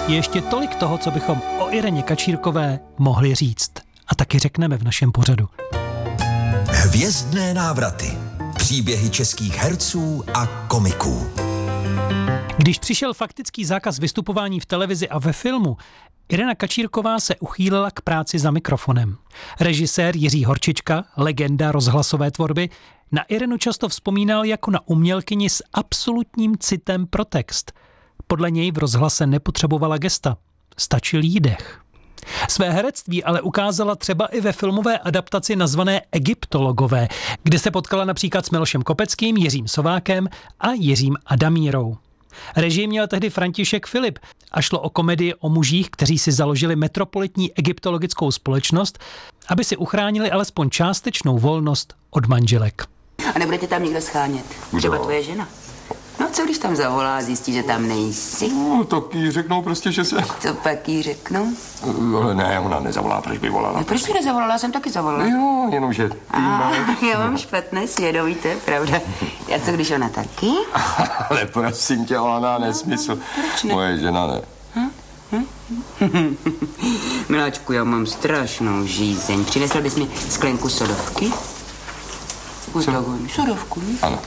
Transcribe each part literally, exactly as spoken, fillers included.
je ještě tolik toho, co bychom o Ireně Kačírkové mohli říct. A taky řekneme v našem pořadu. Hvězdné návraty. Příběhy českých herců a komiků. Když přišel faktický zákaz vystupování v televizi a ve filmu, Irena Kačírková se uchýlila k práci za mikrofonem. Režisér Jiří Horčička, legenda rozhlasové tvorby, na Irenu často vzpomínal jako na umělkyni s absolutním citem pro text. Podle něj v rozhlase nepotřebovala gesta, stačil jí dech. Své herectví ale ukázala třeba i ve filmové adaptaci nazvané Egyptologové, kde se potkala například s Milošem Kopeckým, Jiřím Sovákem a Jiřím Adamírou. Režii měl tehdy František Filip a šlo o komedii o mužích, kteří si založili metropolitní egyptologickou společnost, aby si uchránili alespoň částečnou volnost od manželek. A nebudete tam někdo schánět? Třeba tvoje žena? No co když tam zavolá a zjistí, že tam nejsi? No, tak jí řeknou prostě, že se... Co pak jí řeknou? Ale ne, ona nezavolá, proč by volala? No, proč by nezavolala? Já jsem taky zavolala. Jo, jenomže ty máš... Já mám špatné svědomí, to je pravda. A co když ona taky? Ale prosím tě, ona nesmysl. Proč ne? Moje žena ne. Hm? Hm? Miláčku, já mám strašnou žízeň. Přinesl bys mi sklenku sodovky? Utaguj, sodovku. Ano.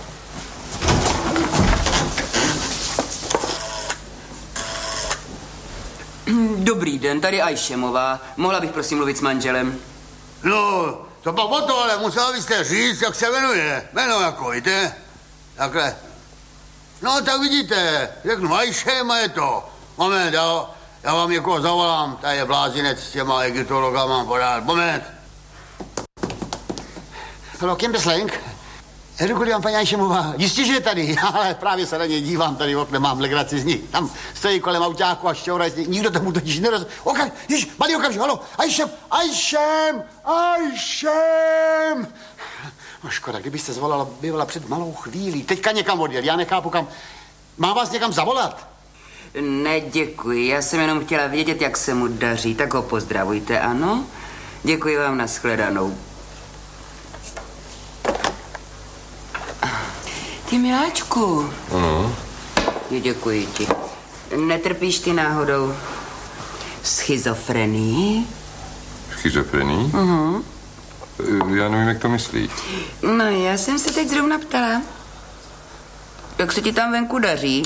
Dobrý den, tady Ajšemová. Mohla bych prosím mluvit s manželem? No, to pak o to, ale musela byste říct, jak se jmenuje. Jméno jako, víte? Takhle. No, tak vidíte, řeknu Ajšem a je to. Moment, já, já vám někoho zavolám. Tady je blázinec s těma egyptologama podávat. Moment. Hello, Kim Beslenk? Děkuji vám, paní Ajšemová. Jistě, že je tady, ale právě se na něj dívám, tady v okne mám legraci z ní. Tam stojí kolem autáku a šťouraj, nikdo tomu totiž neroz... Okam, již, malý okamžik, halo, Ajšem, Ajšem, Ajšem. No škoda, kdybyste zvolala, bývala před malou chvílí. Teďka někam odjel, já nechápu kam. Mám vás někam zavolat? Ne, děkuji, já jsem jenom chtěla vědět, jak se mu daří, tak ho pozdravujte, ano? Děkuji vám, nashledanou. Ty miláčku. Ano. Děkuji ti. Netrpíš ty náhodou schizofrenii? Schizofrenii? Uh-huh. Já nevím, jak to myslí. No, já jsem se teď zrovna ptala. Jak se ti tam venku daří?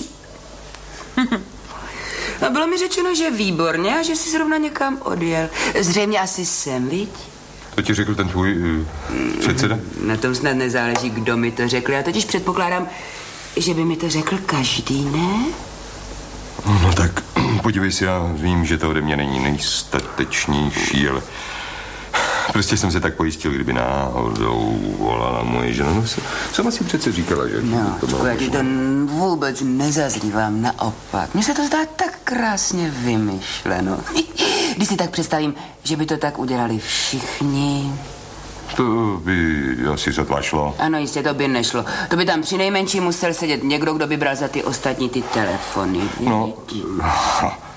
A bylo mi řečeno, že výborně a že jsi zrovna někam odjel. Zřejmě asi sem, viď? To ti řekl ten tvůj uh, předseda? Na tom snad nezáleží, kdo mi to řekl. Já totiž předpokládám, že by mi to řekl každý, ne? No tak, podívej si, já vím, že to ode mě není nejstatečnější, ale prostě jsem se tak pojistil, kdyby náhodou volala moje žena. No, sama si přece říkala, že... No, to čku, já ti to vůbec nezazlívám, naopak. Mně se to zdá tak krásně vymyšleno. Když si tak představím, že by to tak udělali všichni... To by asi sotva šlo. Ano, jistě, to by nešlo. To by tam přinejmenším musel sedět někdo, kdo by bral za ty ostatní ty telefony. No,